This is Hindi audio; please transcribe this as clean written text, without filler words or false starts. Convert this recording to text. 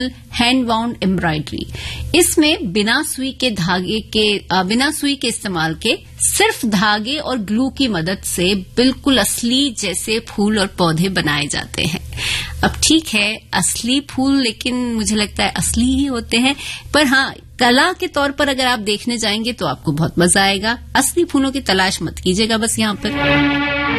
Hand wound embroidery. इसमें बिना सुई के इस्तेमाल के सिर्फ धागे और ग्लू की मदद से बिल्कुल असली जैसे फूल और पौधे बनाए जाते हैं। अब ठीक है, असली फूल लेकिन मुझे लगता है असली ही होते हैं, पर हाँ, कला के तौर पर अगर आप देखने जाएंगे तो आपको बहुत मजा आएगा। असली फूलों की तलाश मत कीजिएगा बस यहाँ पर।